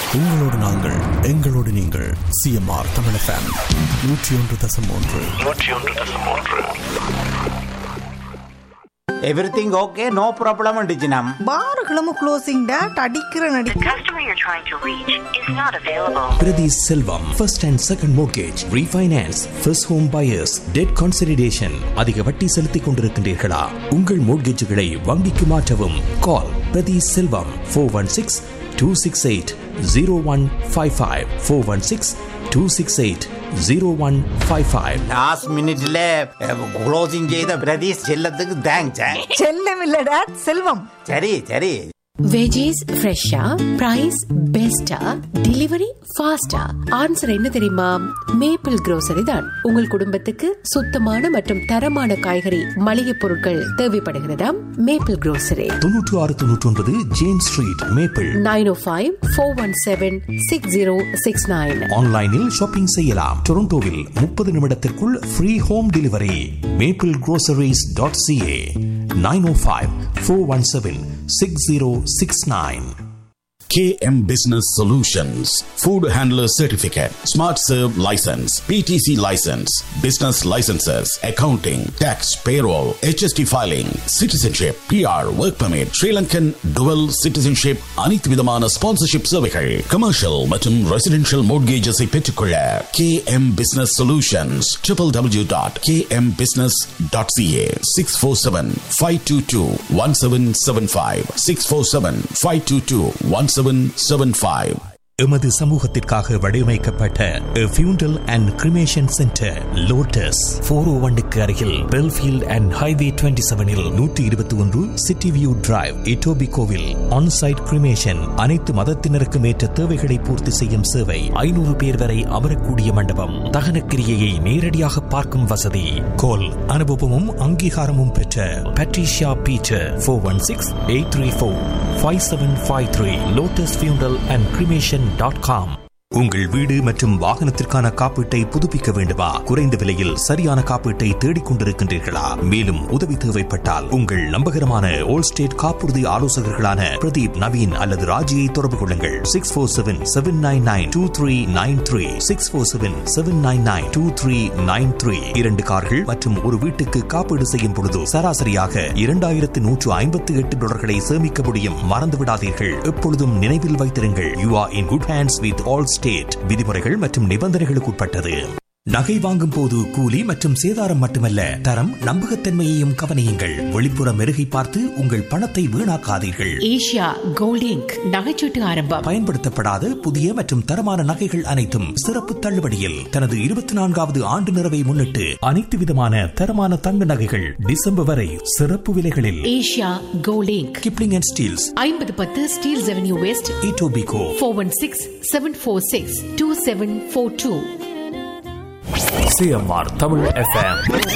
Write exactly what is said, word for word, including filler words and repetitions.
உங்களோடு நாங்கள், எங்களோடு நீங்கள். சிஎம்ஆர் தமிழ் எஃப்எம் நூற்றி ஒன்று தசம் ஒன்று நூற்றி ஒன்று தசம் ஒன்று. Everything okay, no problem டிஜினம். பார் கிளம்பு க்ளோசிங் டேட் அடிக்கிற நடி. The customer you're trying to reach is not available. Priti Selvam, first and second mortgage, refinance, first home buyers, debt consolidation. அதிக வட்டி செலுத்திக் கொண்டிருக்கின்றீர்களா? உங்கள் மோட்கேஜுகளை வங்கிக்கு மாற்றவும். கால் பிரதி செல்வம் four one six two six eight zero one five five four one six two six eight zero one five five. Last மினிட்ல closing செய்த பிரதீஷ் செல்லத்துக்கு தேங்க்ஸ். செல்லம் இல்ல டேட், செல்வம். சரி சரி. வெஜிஸ் ஃப்ரெஷ்ஷா, பிரைஸ் பெஸ்டா, டெலிவரி ஃபாஸ்டா. ஆன்சர் என்ன தெரியுமா? மேப்பிள் grocery தான். உங்கள் குடும்பத்துக்கு சுத்தமான மற்றும் தரமான காய்கறி மளிகை பொருட்கள் தேவைப்படுகிறதா? Maple grocery. தொன்னூற்று ஆறு தொன்னூற்றி ஒன்பது ஜேம்ஸ் ஸ்ட்ரீட், மேப்பிள். நைன் ஓ five four one seven six zero six nine. ஆன்லைனில் ஷாப்பிங் செய்யலாம். டொரண்டோவில் முப்பது நிமிடத்திற்குள் free home delivery. Maple groceries dot CA. Nine ஓ five four one seven six zero six nine. K M Business Solutions, Food Handler Certificate, Smart Serve License, P T C License, Business Licenses, Accounting, Tax, Payroll, H S T Filing, Citizenship, P R, Work Permit, Sri Lankan Dual Citizenship, அனைத்து விதமான sponsorship சேவைகள், Commercial மற்றும் Residential Mortgages பெற்றுக்கொள்ள K M Business Solutions, w w w dot k m business dot c a. six four seven five two two one seven seven five six four seven five two two one seven seven five. எமது சமூகத்திற்காக வடிவமைக்கப்பட்ட ஃபியூண்டல் and cremation centre lotus four ஓ ஒன்னுக்கு அருகில் Belfield and highway twenty செவனில் நூற்றி இருபத்தி ஒன்று city view drive, இட்டோபிகோவில். Onsite cremation, அனைத்து மதத்தினருக்கும் ஏற்ற தேவைகளை பூர்த்தி செய்யும் சேவை. ஐநூறு பேர் வரை அமரக்கூடிய மண்டபம். தகன கிரியையை நேரடியாக பார்க்கும் வசதி. கோல் அனுபவமும் அங்கீகாரமும் பெற்ற Patricia Peter four one six eight three four five seven five three. Lotus ஃபியூண்டல் அண்ட் கிரிமேஷன் டாட் காம். உங்கள் வீடு மற்றும் வாகனத்திற்கான காப்பீட்டை புதுப்பிக்க வேண்டுமா? குறைந்த விலையில் சரியான காப்பீட்டை தேடிக் கொண்டிருக்கின்றீர்களா? மேலும் உதவி தேவைப்பட்டால் உங்கள் நம்பகரமான ஓல் ஸ்டேட் காப்புறுதி ஆலோசகர்களான பிரதீப், நவீன் அல்லது ராஜியை தொடர்பு கொள்ளுங்கள். Six four seven seven nine nine two three nine three six four seven seven nine nine two three nine three. இரண்டு கார்கள் மற்றும் ஒரு வீட்டுக்கு காப்பீடு செய்யும் பொழுது சராசரியாக இரண்டாயிரத்து நூற்று ஐம்பத்தி எட்டு டாலர்களை சேமிக்க முடியும். மறந்து விடாதீர்கள். எப்பொழுதும் நினைவில் வைத்திருங்கள், you are in good hands with all state. விதிமுறைகள் மற்றும் நிபந்தனைகளுக்கு உட்பட்டது. நகை வாங்கும் போது கூலி மற்றும் சேதாரம் மட்டுமல்ல, தரம், நம்பகத்தன்மையையும் கவனியுங்கள். வெளிப்புற மெருகை பார்த்து உங்கள் பணத்தை வீணாக்காதீர்கள். ஏஷியா கோல்ட் இங்க் நகைச்சீட்டு ஆரம்பம். பயன்படுத்தப்படாத புதிய மற்றும் தரமான நகைகள் அனைத்தும் சிறப்பு தள்ளுபடியில். தனது இருபத்தி நான்காவது ஆண்டு நிறைவை முன்னிட்டு அனைத்து விதமான தரமான தங்க நகைகள் டிசம்பர் வரை சிறப்பு விலைகளில். Asia gold ink, Kipling and Steeles, ஐம்பது பத்து Steeles avenue west, Etobicoke. Four one six seven four six two seven four two. CMR Tamil FM